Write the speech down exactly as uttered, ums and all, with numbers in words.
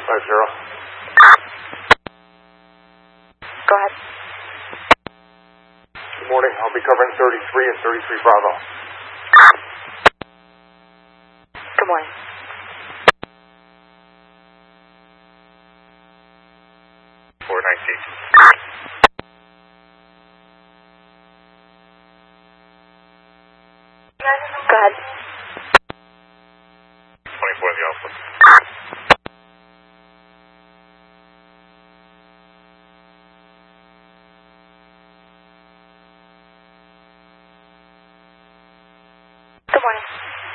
five zero. Go ahead. Good morning. I'll be covering thirty-three and thirty-three Bravo. Good morning. four nineteen. Go ahead. twenty-four in the Alpha. Good morning.